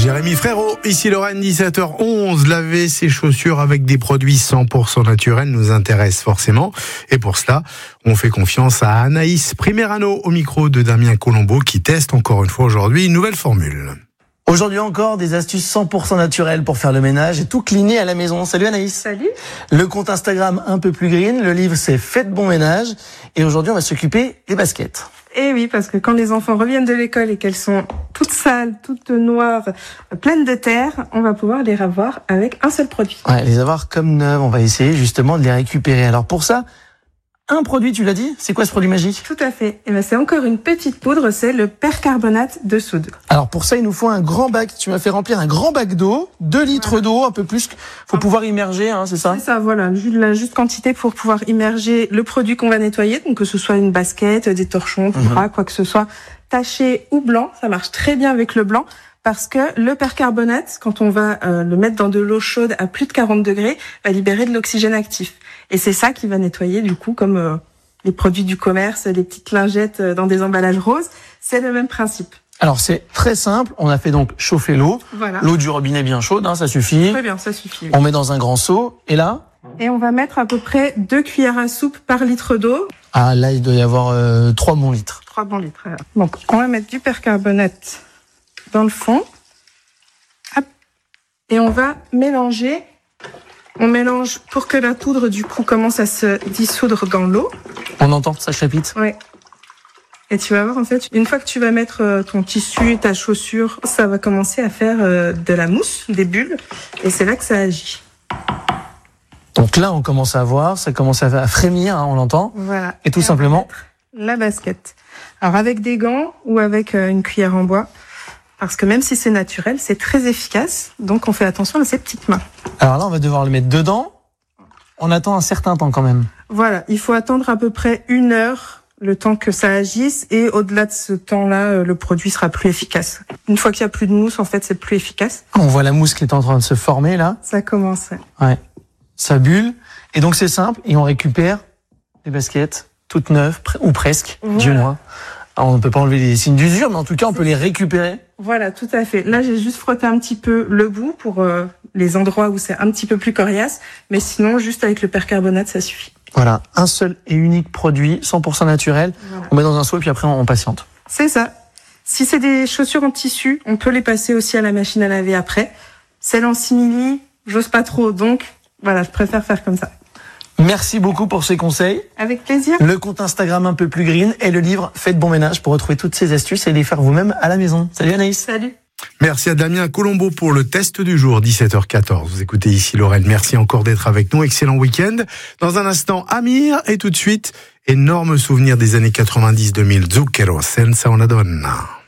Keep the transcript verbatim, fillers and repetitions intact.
Jérémy Frérot, ici Lorraine, dix-sept heures onze. Laver ses chaussures avec des produits cent pour cent naturels nous intéresse forcément. Et pour cela, on fait confiance à Anaïs Primerano au micro de Damien Colombo qui teste encore une fois aujourd'hui une nouvelle formule. Aujourd'hui encore, des astuces cent pour cent naturelles pour faire le ménage et tout cleaner à la maison. Salut Anaïs. Salut. Le compte Instagram un peu plus green, le livre c'est Faites bon ménage. Et aujourd'hui, on va s'occuper des baskets. Et oui, parce que quand les enfants reviennent de l'école et qu'elles sont toutes sales, toutes noires, pleines de terre, on va pouvoir les avoir avec un seul produit. Ouais, les avoir comme neuves, on va essayer justement de les récupérer. Alors pour ça, un produit, tu l'as dit, c'est quoi ce produit magique ? Tout à fait. Et ben c'est encore une petite poudre, c'est le percarbonate de soude. Alors pour ça, il nous faut un grand bac. Tu m'as fait remplir un grand bac d'eau, deux litres voilà. d'eau, un peu plus. Faut ah. pouvoir immerger, hein, c'est ça ? C'est ça, voilà, la juste quantité pour pouvoir immerger le produit qu'on va nettoyer, donc que ce soit une basket, des torchons, mmh. bras, quoi que ce soit, taché ou blanc. Ça marche très bien avec le blanc. Parce que le percarbonate, quand on va euh, le mettre dans de l'eau chaude à plus de quarante degrés, va libérer de l'oxygène actif. Et c'est ça qui va nettoyer, du coup, comme euh, les produits du commerce, les petites lingettes euh, dans des emballages roses. C'est le même principe. Alors, c'est très simple. On a fait donc chauffer l'eau. Voilà. L'eau du robinet bien chaude, hein, ça suffit. Très bien, ça suffit. Oui. On met dans un grand seau. Et là ? Et on va mettre à peu près deux cuillères à soupe par litre d'eau. Ah, là, il doit y avoir euh, trois bons litres. Trois bons litres. Alors. Donc, on va mettre du percarbonate dans le fond. Hop. Et on va mélanger. On mélange pour que la poudre, du coup, commence à se dissoudre dans l'eau. On entend, ça chapite. Oui. Et tu vas voir, en fait, une fois que tu vas mettre ton tissu, ta chaussure, ça va commencer à faire de la mousse, des bulles. Et c'est là que ça agit. Donc là, on commence à voir, ça commence à frémir, hein, on l'entend. Voilà. Et tout et simplement... la basket. Alors, avec des gants ou avec une cuillère en bois. Parce que même si c'est naturel, c'est très efficace. Donc, on fait attention à ses petites mains. Alors là, on va devoir le mettre dedans. On attend un certain temps quand même. Voilà. Il faut attendre à peu près une heure, le temps que ça agisse. Et au-delà de ce temps-là, le produit sera plus efficace. Une fois qu'il n'y a plus de mousse, en fait, c'est plus efficace. On voit la mousse qui est en train de se former, là. Ça commence. Ouais. Ça bulle. Et donc, c'est simple. Et on récupère des baskets toutes neuves, ou presque. Voilà. Dieu moi. Alors, on ne peut pas enlever les signes d'usure, mais en tout cas, on peut les récupérer. Voilà, tout à fait. Là, j'ai juste frotté un petit peu le bout pour euh, les endroits où c'est un petit peu plus coriace. Mais sinon, juste avec le percarbonate, ça suffit. Voilà, un seul et unique produit, cent pour cent naturel. Voilà. On met dans un seau et puis après, on patiente. C'est ça. Si c'est des chaussures en tissu, on peut les passer aussi à la machine à laver après. Celles en simili, j'ose pas trop. Donc, voilà, je préfère faire comme ça. Merci beaucoup pour ces conseils. Avec plaisir. Le compte Instagram un peu plus green et le livre Faites bon ménage pour retrouver toutes ces astuces et les faire vous-même à la maison. Salut Anaïs. Salut. Merci à Damien Colombo pour le test du jour, dix-sept heures quatorze. Vous écoutez ici Lorraine. Merci encore d'être avec nous. Excellent week-end. Dans un instant, Amir et tout de suite, énorme souvenir des années quatre-vingt-dix deux mille. Zucchero senza una donna.